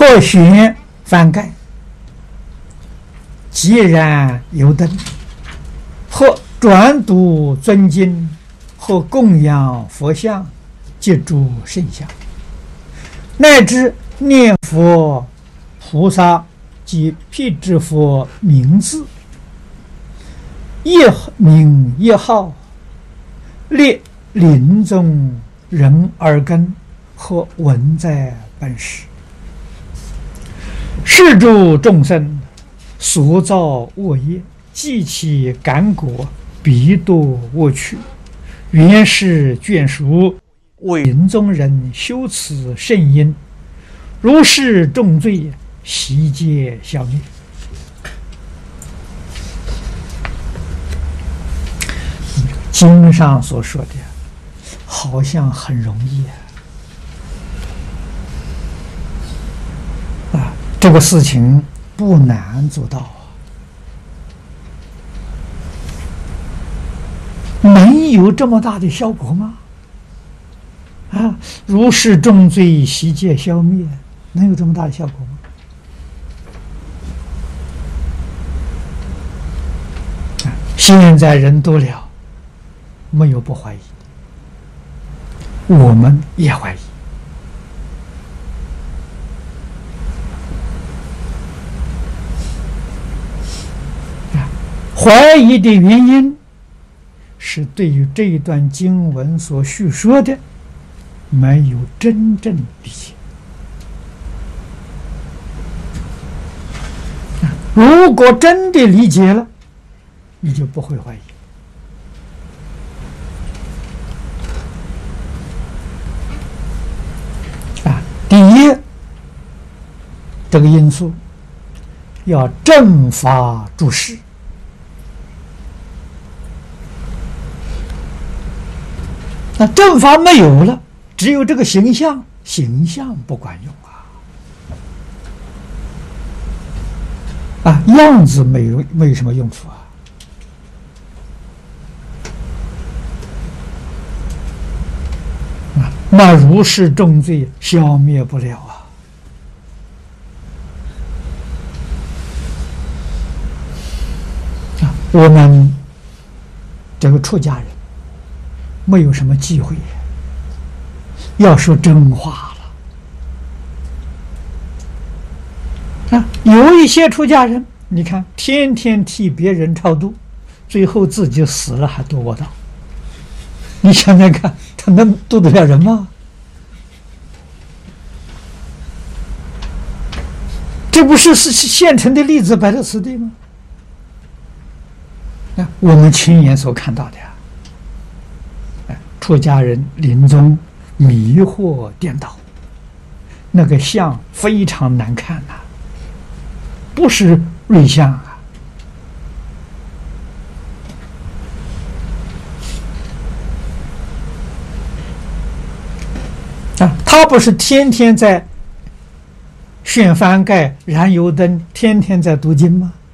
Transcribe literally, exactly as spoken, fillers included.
或悬翻盖，即燃油灯，或转读尊经，或供养佛像，及诸圣像，乃至念佛菩萨及辟支佛名字，一名一号，列临终人耳根，或闻在本时。是诸众生所造恶业，既其感果，必堕恶趣。原是眷属为临终人修此圣因，如是重罪，悉皆消灭。经上所说的好像很容易啊，啊，这个事情不难做到啊，能有这么大的效果吗？啊，如是重罪，悉皆消灭，能有这么大的效果吗？啊，现在人多了，没有不怀疑，我们也怀疑。啊，怀疑的原因是对于这一段经文所叙说的没有真正理解。如果真的理解了，你就不会怀疑。啊，第一，这个因素要正法注释。那正法没有了，只有这个形象，形象不管用啊！啊，样子没有没有什么用处啊！啊，那如是重罪消灭不了啊！啊，我们这个出家人没有什么机会要说真话了啊！有一些出家人，你看天天替别人超度，最后自己死了还度不到，你想想看，他能度得了人吗？这不是是现成的例子摆在此地吗？啊，我们亲眼所看到的呀。出家人临终迷惑颠倒，那个相非常难看呐、啊，不是瑞相啊！啊，他不是天天在炫翻盖、燃油灯，天天在读经吗？